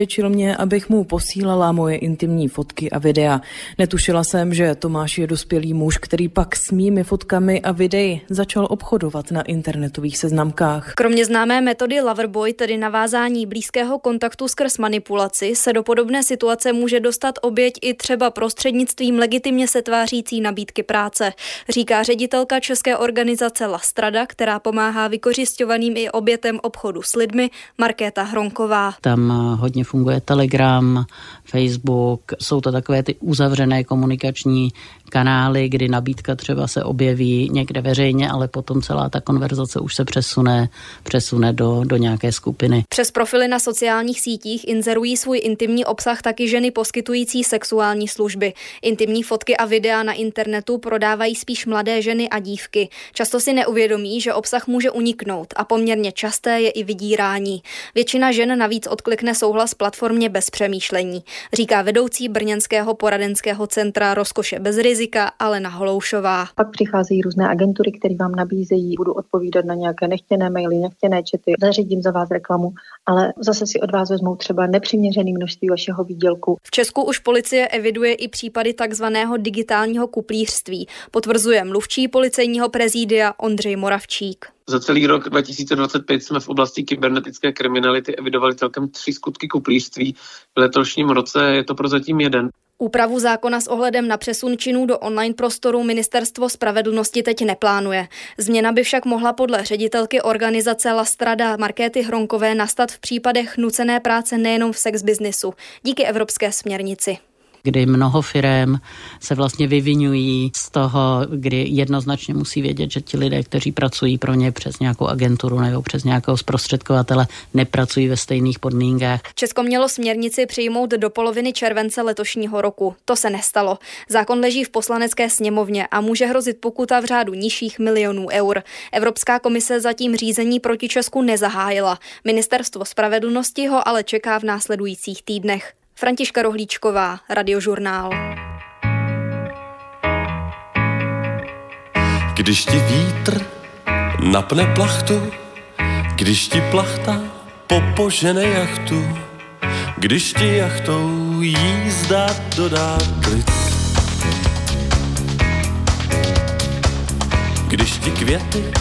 Přesvědčil mě, abych mu posílala moje intimní fotky a videa. Netušila jsem, že Tomáš je dospělý muž, který pak s mými fotkami a videí začal obchodovat na internetových seznamkách. Kromě známé metody Loverboy, tedy navázání blízkého kontaktu skrz manipulaci, se do podobné situace může dostat oběť i třeba prostřednictvím legitimně se tvářící nabídky práce, říká ředitelka české organizace La Strada, která pomáhá vykořisťovaným i obětem obchodu s lidmi, Markéta Hronková. Tam hodně funguje Telegram, Facebook, jsou to takové ty uzavřené komunikační kanály, kdy nabídka třeba se objeví někde veřejně, ale potom celá ta konverzace už se přesune do nějaké skupiny. Přes profily na sociálních sítích inzerují svůj intimní obsah taky ženy poskytující sexuální služby. Intimní fotky a videa na internetu prodávají spíš mladé ženy a dívky. Často si neuvědomí, že obsah může uniknout a poměrně časté je i vydírání. Většina žen navíc odklikne souhlas platformě bez přemýšlení, říká vedoucí brněnského poradenského centra Rozkoše bez rizika Alena Holoušová. Pak přicházejí různé agentury, které vám nabízejí, budu odpovídat na nějaké nechtěné maily, nechtěné chaty, zařídím za vás reklamu, ale zase si od vás vezmou třeba nepřiměřené množství vašeho výdělku. V Česku už policie eviduje i případy takzvaného digitálního kuplířství, potvrzuje mluvčí policejního prezidia Ondřej Moravčík. Za celý rok 2025 jsme v oblasti kybernetické kriminality evidovali celkem 3 skutky kuplířství. V letošním roce je to prozatím 1. Úpravu zákona s ohledem na přesun činů do online prostoru Ministerstvo spravedlnosti teď neplánuje. Změna by však mohla podle ředitelky organizace La Strada Markéty Hronkové nastat v případech nucené práce nejenom v sex businessu, díky evropské směrnici. Kdy mnoho firem se vlastně vyvinují z toho, kdy jednoznačně musí vědět, že ti lidé, kteří pracují pro ně přes nějakou agenturu nebo přes nějakého zprostředkovatele, nepracují ve stejných podmínkách. Česko mělo směrnici přijmout do poloviny července letošního roku. To se nestalo. Zákon leží v poslanecké sněmovně a může hrozit pokuta v řádu nižších milionů eur. Evropská komise zatím řízení proti Česku nezahájila. Ministerstvo spravedlnosti ho ale čeká v následujících týdnech. Františka Rohlíčková, Radiožurnál. Když ti vítr napne plachtu, když ti plachta popožene jachtu, když ti jachtou jízda dodá klid, když ti květy